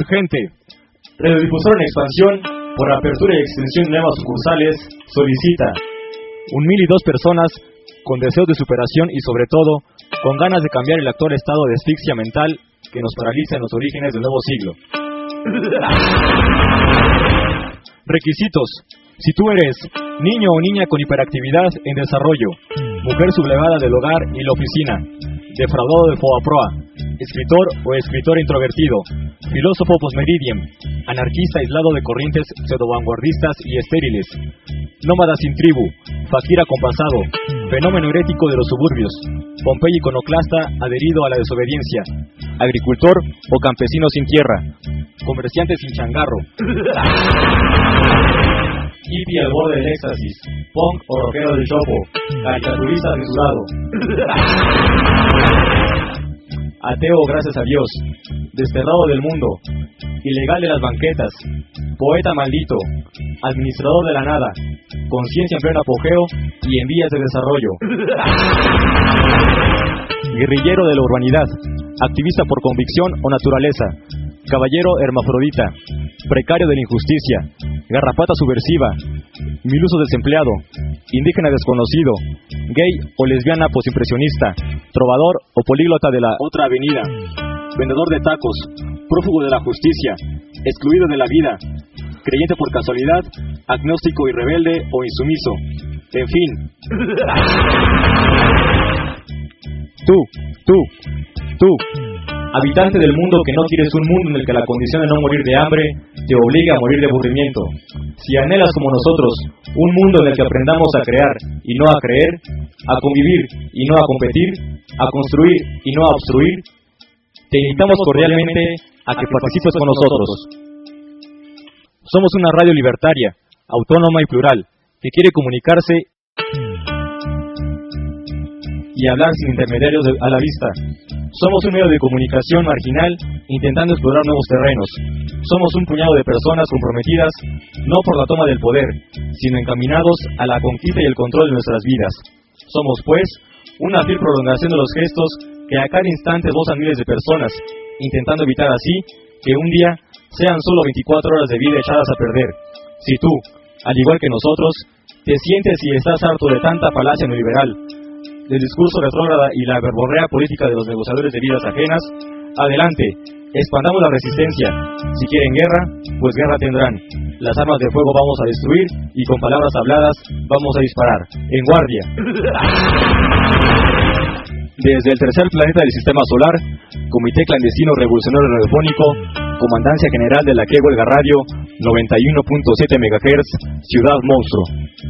Urgente. Radiodifusora en expansión, por apertura y extensión de nuevas sucursales, solicita 1,002 personas con deseos de superación y sobre todo, con ganas de cambiar el actual estado de asfixia mental que nos paraliza en los orígenes del nuevo siglo. Requisitos: si tú eres niño o niña con hiperactividad en desarrollo, mujer sublevada del hogar y la oficina, defraudado de Fobaproa, escritor o escritora introvertido, filósofo postmeridiem, anarquista aislado de corrientes pseudo-vanguardistas y estériles, nómada sin tribu, fakir acompasado, fenómeno herético de los suburbios, Pompeyo iconoclasta adherido a la desobediencia, agricultor o campesino sin tierra, comerciante sin changarro, hippie al borde del éxtasis, punk o rockero del chopo, caricaturista censurado, ateo gracias a Dios, desterrado del mundo, ilegal de las banquetas, poeta maldito, administrador de la nada, conciencia en pleno apogeo y en vías de desarrollo, guerrillero de la urbanidad, activista por convicción o naturaleza, caballero hermafrodita, precario de la injusticia, garrapata subversiva, miluso desempleado, indígena desconocido, gay o lesbiana posimpresionista, trovador o políglota de la otra avenida, vendedor de tacos, prófugo de la justicia, excluido de la vida, creyente por casualidad, agnóstico y rebelde o insumiso, en fin. Tú, habitante del mundo que no quieres un mundo en el que la condición de no morir de hambre te obliga a morir de aburrimiento. Si anhelas como nosotros un mundo en el que aprendamos a crear y no a creer, a convivir y no a competir, a construir y no a obstruir, te invitamos cordialmente a que participes con nosotros. Somos una radio libertaria, autónoma y plural, que quiere comunicarse y hablar sin intermediarios a la vista. Somos un medio de comunicación marginal intentando explorar nuevos terrenos. Somos un puñado de personas comprometidas no por la toma del poder, sino encaminados a la conquista y el control de nuestras vidas. Somos, pues, una fiel prolongación de los gestos que a cada instante gozan miles de personas, intentando evitar así que un día sean solo 24 horas de vida echadas a perder. Si tú, al igual que nosotros, te sientes y estás harto de tanta falacia neoliberal, del discurso retrógrada y la verborrea política de los negociadores de vidas ajenas, adelante, expandamos la resistencia. Si quieren guerra, pues guerra tendrán. Las armas de fuego vamos a destruir y con palabras habladas vamos a disparar. En guardia. Desde el tercer planeta del sistema solar, Comité Clandestino Revolucionario Radiofónico, Comandancia General de la que Huelga Radio, 91.7 MHz, Ciudad Monstruo.